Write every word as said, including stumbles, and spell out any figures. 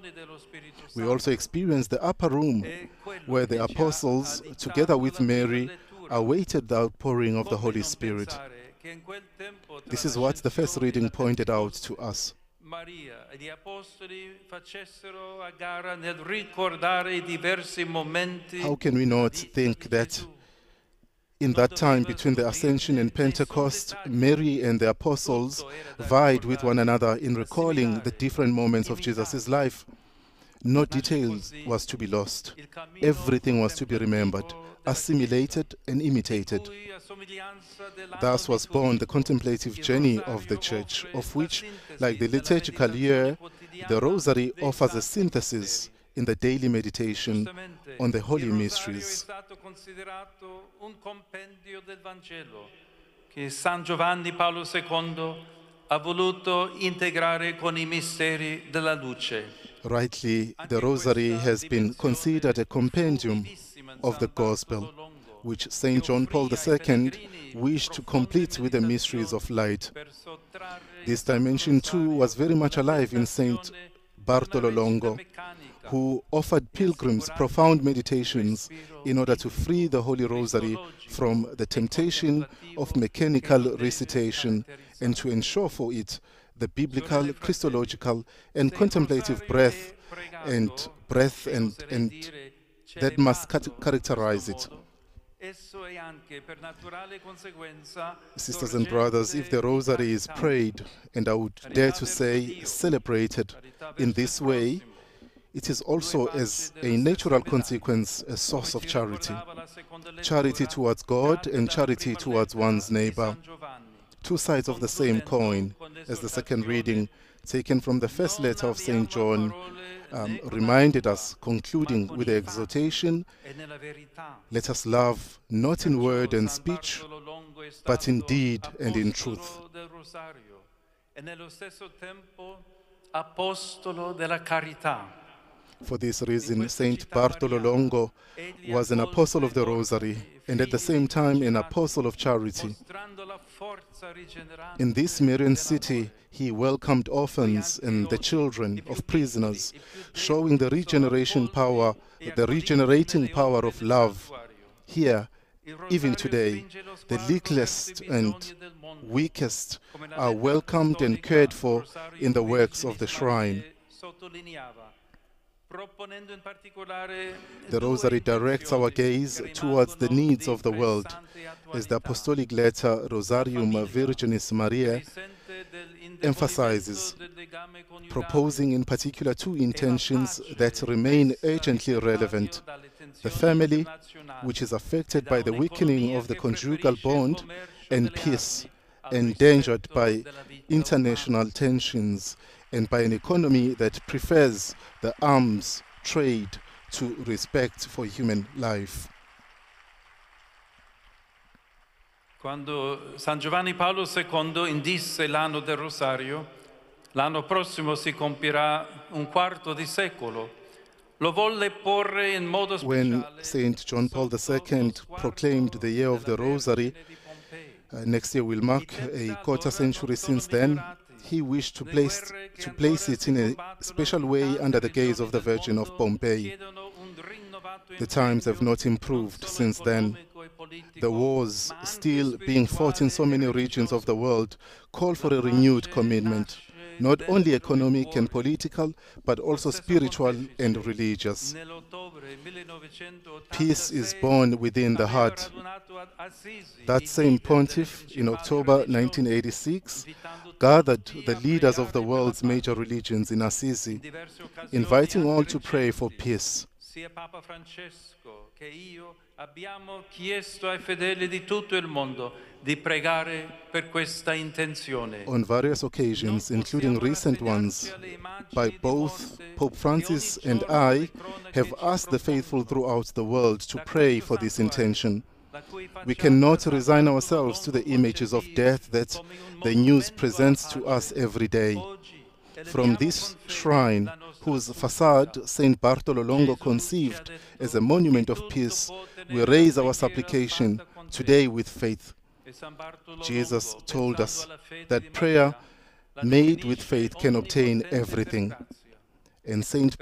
We also experience the upper room, where the apostles, together with Mary, awaited the outpouring of the Holy Spirit. This is what the first reading pointed out to us. Maria e gli apostoli facessero a gara nel ricordare i diversi momenti. How can we not think that in that time between the Ascension and Pentecost, Mary and the apostles vied with one another in recalling the different moments of Jesus' life? No detail was to be lost. Everything was to be remembered, assimilated and imitated. Thus was born the contemplative journey of the Church, of which, like the liturgical year, the Rosary offers a synthesis in the daily meditation on the Holy Mysteries. Che San Giovanni Paolo secondo ha voluto integrare con i misteri della luce. Rightly, the Rosary has been considered a compendium of the Gospel, which Saint John Paul the Second wished to complete with the mysteries of light. This dimension too was very much alive in Saint Bartolo Longo, who offered pilgrims profound meditations in order to free the Holy Rosary from the temptation of mechanical recitation and to ensure for it the biblical, Christological and contemplative breath and breath and, and that must characterize it. Sisters and brothers, if the Rosary is prayed, and I would dare to say celebrated in this way, it is also as a natural consequence a source of charity. Charity towards God and charity towards one's neighbor. Two sides of the same coin, as the second reading, taken from the first letter of Saint John, um, reminded us, concluding with the exhortation, let us love not in word and speech, but in deed and in truth. For this reason, Saint Bartolo Longo was an apostle of the Rosary and at the same time an apostle of charity. In this Marian city, he welcomed orphans and the children of prisoners, showing the regeneration power, the regenerating power of love. Here, even today, the littlest and weakest are welcomed and cared for in the works of the shrine. The Rosary directs our gaze towards the needs of the world, as the apostolic letter Rosarium Virginis Mariae emphasizes, proposing in particular two intentions that remain urgently relevant: the family, which is affected by the weakening of the conjugal bond, and peace, endangered by international tensions and by an economy that prefers the arms trade to respect for human life. Quando San Giovanni Paolo secondo indisse l'anno del Rosario, l'anno prossimo si compirà un quarto di secolo. Lo volle porre in modo speciale. When Saint John Paul the Second proclaimed the year of the Rosary, uh, next year will mark a quarter century since then, he wished to place, to place it in a special way under the gaze of the Virgin of Pompeii. The times have not improved since then. The wars still being fought in so many regions of the world call for a renewed commitment, not only economic and political, but also spiritual and religious. Peace is born within the heart. That same pontiff, in October nineteen eighty-six, gathered the leaders of the world's major religions in Assisi, inviting all to pray for peace. Sia Papa Francesco che io abbiamo chiesto ai fedeli di tutto il mondo di pregare per questa intenzione. On various occasions, including recent ones, by both Pope Francis and I have asked the faithful throughout the world to pray for this intention. We cannot resign ourselves to the images of death that the news presents to us every day. From this shrine, whose facade Saint Bartolo Longo conceived as a monument of peace, we raise our supplication today with faith. Jesus told us that prayer made with faith can obtain everything. And Saint